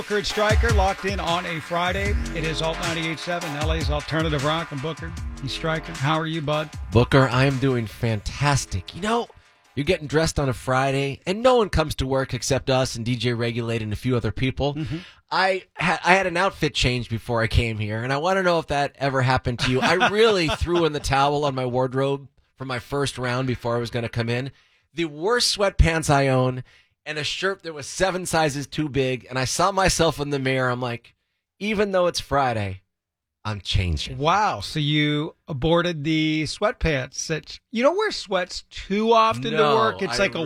Booker and Stryker locked in on a Friday. It is Alt 98.7, LA's alternative rock. I'm Booker. He's Stryker. How are you, bud? Booker, I am doing fantastic. You know, you're getting dressed on a Friday, and no one comes to work except us and DJ Regulate and a few other people. Mm-hmm. I had an outfit change before I came here, and I want to know if that ever happened to you. I really threw in the towel on my wardrobe for my first round before I was going to come in. The worst sweatpants I own, and a shirt that was 7 sizes too big, and I saw myself in the mirror. I'm like, even though it's Friday, I'm changing. Wow. So you aborted the sweatpants. You don't wear sweats too often to work. It's like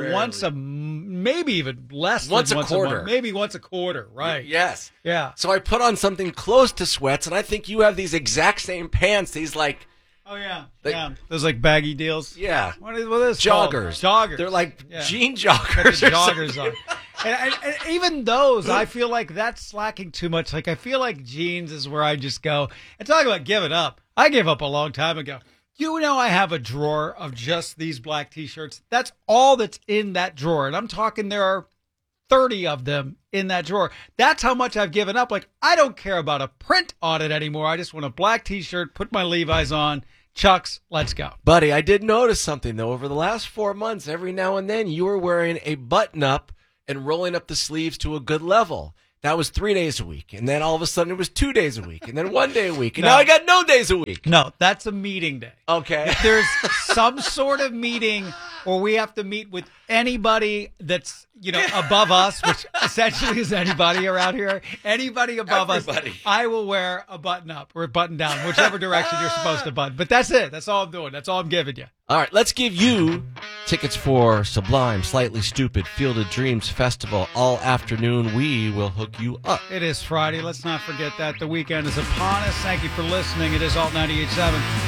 maybe even less once than a quarter. Maybe once a quarter, right? Yes. Yeah. So I put on something close to sweats, and I think you have these exact same pants. These like... Oh, yeah. Those like baggy deals. Yeah. What is this joggers. Called? Joggers. They're like jean joggers. The joggers on. And even those, I feel like that's slacking too much. Like, I feel like jeans is where I just go. And talk about giving up. I gave up a long time ago. You know, I have a drawer of just these black T-shirts. That's all that's in that drawer. And I'm talking there are 30 of them in that drawer. That's how much I've given up. Like, I don't care about a print on it anymore. I just want a black T-shirt, put my Levi's on, Chucks, let's go. Buddy, I did notice something, though. Over the last 4 months, every now and then, you were wearing a button-up and rolling up the sleeves to a good level. That was 3 days a week. And then all of a sudden, it was 2 days a week. And then 1 day a week. And now I got no days a week. No, that's a meeting day. Okay. If there's some sort of meeting where we have to meet with anybody that's, above us, which essentially is anybody around here, anybody above us, I will wear a button up or a button down, whichever direction you're supposed to button. But that's it. That's all I'm doing. That's all I'm giving you. All right, let's give you tickets for Sublime, Slightly Stupid, Field of Dreams Festival all afternoon. We will hook you up. It is Friday. Let's not forget that. The weekend is upon us. Thank you for listening. It is Alt 98.7.